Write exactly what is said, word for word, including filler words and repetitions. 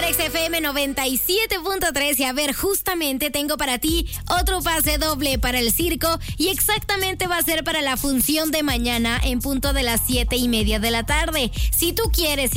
X F M noventa y siete punto tres y a ver, justamente tengo para ti otro pase doble para el circo y exactamente va a ser para la función de mañana en punto de las siete y media de la tarde. Si tú quieres